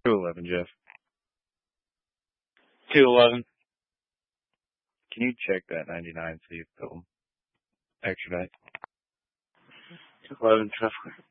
211, Jeff. 211. Can you check that 99, see if they'll extradite? 211 traffic.